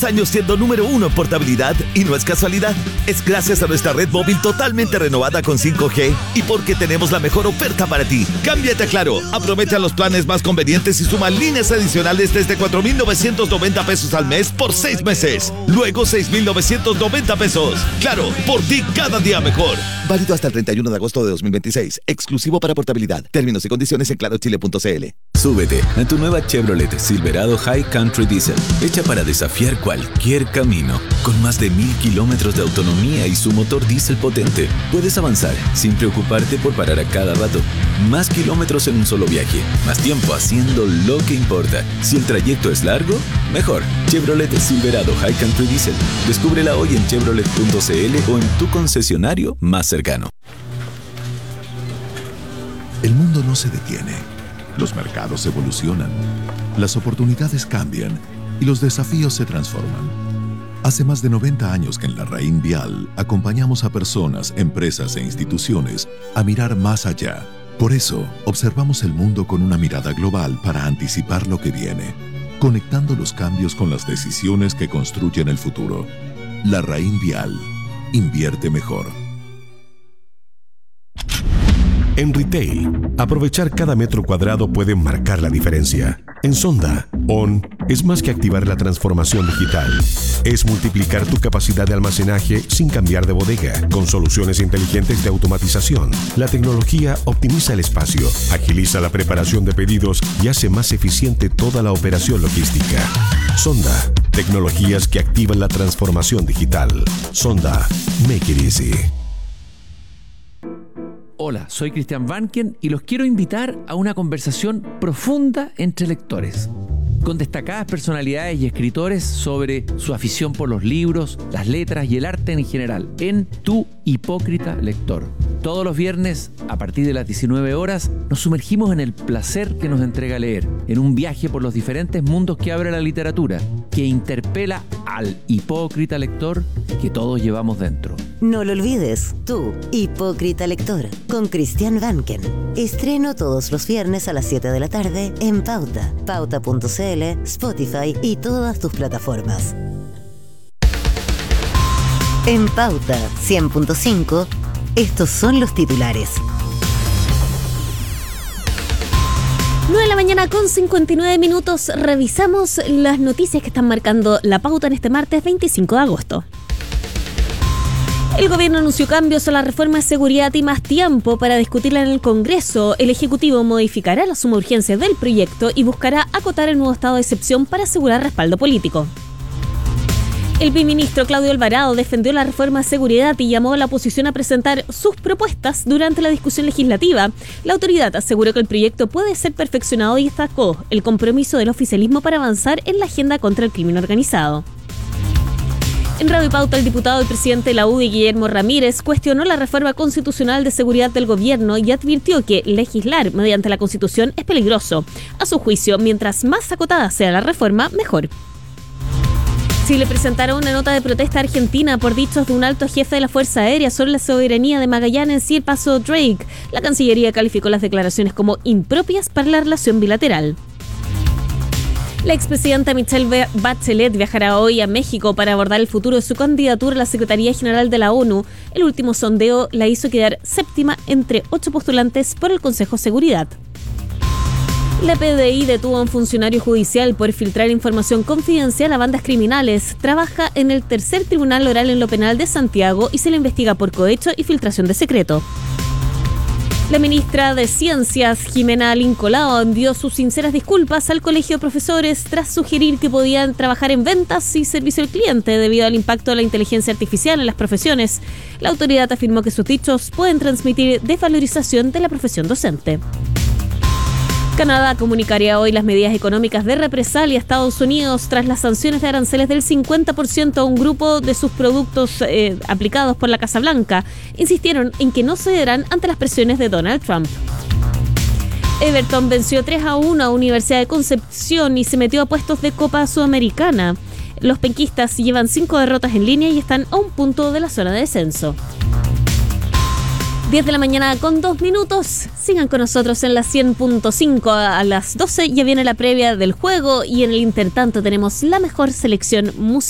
10 años siendo número 1 en portabilidad y no es casualidad. Es gracias a nuestra red móvil totalmente renovada con 5G y porque tenemos la mejor oferta para ti. Cámbiate a Claro, aprovecha los planes más convenientes y suma líneas adicionales desde 4,990 pesos al mes por 6 meses. Luego 6,990 pesos. Claro, por ti cada día mejor. Válido hasta el 31 de agosto de 2026. Exclusivo para portabilidad. Términos y condiciones en clarochile.cl. Súbete a tu nueva Chevrolet Silverado High Country Diesel, hecha para desafiar cualquier camino. Con más de 1,000 kilómetros de autonomía y su motor diésel potente, puedes avanzar sin preocuparte por parar a cada rato. Más kilómetros en un solo viaje, más tiempo haciendo lo que importa. Si el trayecto es largo, mejor. Chevrolet Silverado High Country Diesel. Descúbrela hoy en chevrolet.cl o en tu concesionario más cercano. El mundo no se detiene. Los mercados evolucionan, las oportunidades cambian y los desafíos se transforman. Hace más de 90 años que en la Raín Vial acompañamos a personas, empresas e instituciones a mirar más allá. Por eso, observamos el mundo con una mirada global para anticipar lo que viene, conectando los cambios con las decisiones que construyen el futuro. La Raín Vial. Invierte mejor. En retail, aprovechar cada metro cuadrado puede marcar la diferencia. En Sonda, ON es más que activar la transformación digital. Es multiplicar tu capacidad de almacenaje sin cambiar de bodega. Con soluciones inteligentes de automatización, la tecnología optimiza el espacio, agiliza la preparación de pedidos y hace más eficiente toda la operación logística. Sonda, tecnologías que activan la transformación digital. Sonda, make it easy. Hola, soy Christian Vanken y los quiero invitar a una conversación profunda entre lectores, con destacadas personalidades y escritores sobre su afición por los libros, las letras y el arte en general, en Tu Hipócrita Lector. Todos los viernes, a partir de las 19 horas, nos sumergimos en el placer que nos entrega leer, en un viaje por los diferentes mundos que abre la literatura, que interpela al hipócrita lector que todos llevamos dentro. No lo olvides, Tu Hipócrita Lector, con Christian Vanken. Estreno todos los viernes a las 7 de la tarde en Pauta, pauta.cl, Spotify y todas tus plataformas. En Pauta 100.5, estos son los titulares. 9 de la mañana con 59 minutos. Revisamos las noticias que están marcando la pauta en este martes 25 de agosto. El gobierno anunció cambios a la reforma de seguridad y más tiempo para discutirla en el Congreso. El Ejecutivo modificará la suma de urgencia del proyecto y buscará acotar el nuevo estado de excepción para asegurar respaldo político. El viceministro Claudio Alvarado defendió la reforma de seguridad y llamó a la oposición a presentar sus propuestas durante la discusión legislativa. La autoridad aseguró que el proyecto puede ser perfeccionado y destacó el compromiso del oficialismo para avanzar en la agenda contra el crimen organizado. En Radio Pauta, el diputado y presidente de la UDI, Guillermo Ramírez, cuestionó la reforma constitucional de seguridad del gobierno y advirtió que legislar mediante la Constitución es peligroso. A su juicio, mientras más acotada sea la reforma, mejor. Chile presentará una nota de protesta a Argentina por dichos de un alto jefe de la Fuerza Aérea sobre la soberanía de Magallanes y el paso Drake. La Cancillería calificó las declaraciones como impropias para la relación bilateral. La expresidenta Michelle Bachelet viajará hoy a México para abordar el futuro de su candidatura a la Secretaría General de la ONU. El último sondeo la hizo quedar séptima entre 8 postulantes por el Consejo de Seguridad. La PDI detuvo a un funcionario judicial por filtrar información confidencial a bandas criminales. Trabaja en el tercer tribunal oral en lo penal de Santiago y se le investiga por cohecho y filtración de secreto. La ministra de Ciencias, Jimena Lincolao, envió sus sinceras disculpas al Colegio de Profesores tras sugerir que podían trabajar en ventas y servicio al cliente debido al impacto de la inteligencia artificial en las profesiones. La autoridad afirmó que sus dichos pueden transmitir desvalorización de la profesión docente. Canadá comunicaría hoy las medidas económicas de represalia a Estados Unidos tras las sanciones de aranceles del 50% a un grupo de sus productos aplicados por la Casa Blanca. Insistieron en que no cederán ante las presiones de Donald Trump. Everton venció 3-1 a Universidad de Concepción y se metió a puestos de Copa Sudamericana. Los penquistas llevan 5 derrotas en línea y están a un punto de la zona de descenso. 10 de la mañana con 2 minutos. Sigan con nosotros en la 100.5 a las 12. Ya viene la previa del juego y en el intertanto tenemos la mejor selección musical.